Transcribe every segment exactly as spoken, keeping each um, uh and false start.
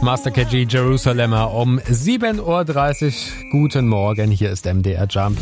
Master K G Jerusalemer um sieben Uhr dreißig. Guten Morgen, hier ist M D R Jump.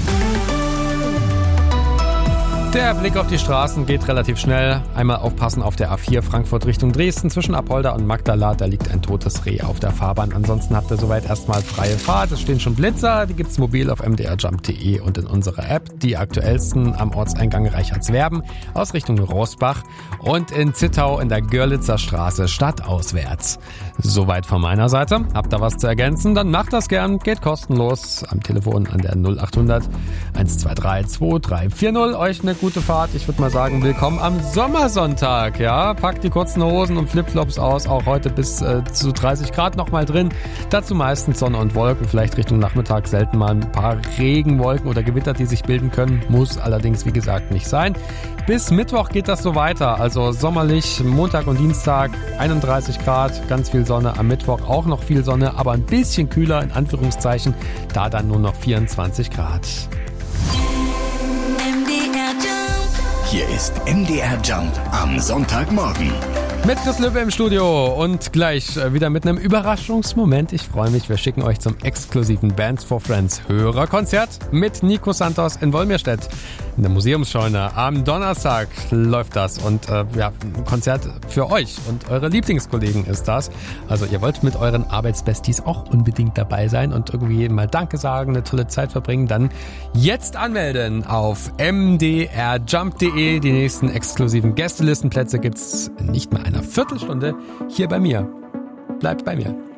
Der Blick auf die Straßen geht relativ schnell. Einmal aufpassen auf der A vier Frankfurt Richtung Dresden zwischen Apolda und Magdala. Da liegt ein totes Reh auf der Fahrbahn. Ansonsten habt ihr soweit erstmal freie Fahrt. Es stehen schon Blitzer. Die gibt's mobil auf m d r jump punkt d e und in unserer App. Die aktuellsten am Ortseingang Reichardswerben aus Richtung Rosbach und in Zittau in der Görlitzer Straße stadtauswärts. Soweit von meiner Seite. Habt ihr was zu ergänzen? Dann macht das gern. Geht kostenlos am Telefon an der null achthundert eins zwei drei zwei drei vier null. Euch eine gute Fahrt. Ich würde mal sagen, willkommen am Sommersonntag. Ja, packt die kurzen Hosen und Flipflops aus. Auch heute bis äh, zu dreißig Grad noch mal drin. Dazu meistens Sonne und Wolken. Vielleicht Richtung Nachmittag selten mal ein paar Regenwolken oder Gewitter, die sich bilden können. Muss allerdings, wie gesagt, nicht sein. Bis Mittwoch geht das so weiter. Also sommerlich, Montag und Dienstag einunddreißig Grad, ganz viel Sonne. Am Mittwoch auch noch viel Sonne, aber ein bisschen kühler, in Anführungszeichen. Da dann nur noch vierundzwanzig Grad. Hier ist M D R Jump am Sonntagmorgen. Mit Chris Löwe im Studio und gleich wieder mit einem Überraschungsmoment. Ich freue mich, wir schicken euch zum exklusiven Bands for Friends Hörerkonzert mit Nico Santos in Wolmirstedt. In der Museumsscheune am Donnerstag läuft das und äh, ja, ein Konzert für euch und eure Lieblingskollegen ist das. Also ihr wollt mit euren Arbeitsbesties auch unbedingt dabei sein und irgendwie mal Danke sagen, eine tolle Zeit verbringen, dann jetzt anmelden auf m d r jump punkt d e. Die nächsten exklusiven Gästelistenplätze gibt's nicht mehr einer Viertelstunde hier bei mir. Bleibt bei mir.